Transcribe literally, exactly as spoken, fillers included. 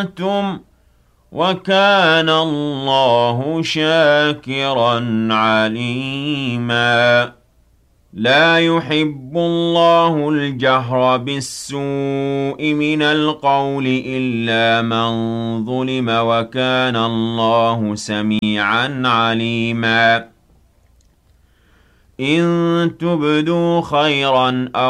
أَحْسَنْتُمْ ۗ وَكَانَ اللَّهُ شَاكِرًا عَلِيمًا. لا يحب الله الجهر بالسوء من القول إلا من ظلم، وكان الله سميعا عليما. إن تبدوا خيرا